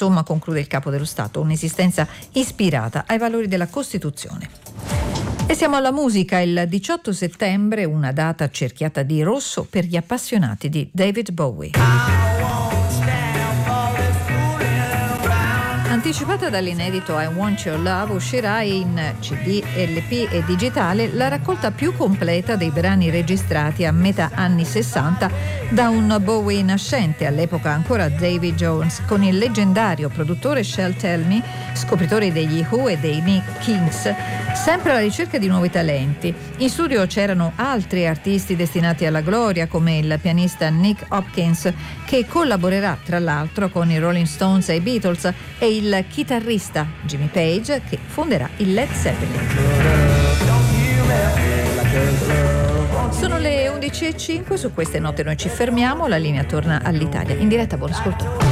Insomma, conclude il Capo dello Stato, un'esistenza ispirata ai valori della Costituzione. E siamo alla musica. Il 18 settembre, una data cerchiata di rosso per gli appassionati di David Bowie. Anticipata dall'inedito I Want Your Love, uscirà in CD, LP e digitale la raccolta più completa dei brani registrati a metà anni 60 da un Bowie nascente, all'epoca ancora Davy Jones, con il leggendario produttore Shel Talmy, scopritore degli Who e dei Nick Kings, sempre alla ricerca di nuovi talenti. In studio c'erano altri artisti destinati alla gloria, come il pianista Nick Hopkins, che collaborerà tra l'altro con i Rolling Stones e i Beatles, e il chitarrista Jimmy Page, che fonderà il Led Zeppelin. Sono le 11:05, su queste note noi ci fermiamo, la linea torna all'Italia. In diretta, buon ascolto.